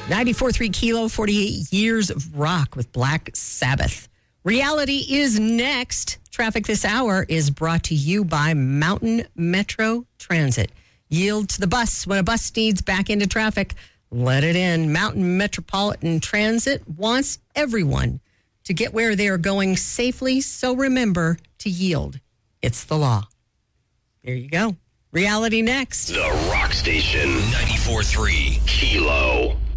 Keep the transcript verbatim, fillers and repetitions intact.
ninety-four point three Kilo, forty-eight years of rock with Black Sabbath. Reality is next. Traffic this hour is brought to you by Mountain Metro Transit. Yield to the bus. When a bus needs back into traffic, let it in. Mountain Metropolitan Transit wants everyone to get where they are going safely, so remember to yield. It's the law. There you go. Reality next. The Rock Station, ninety-four point three Kilo.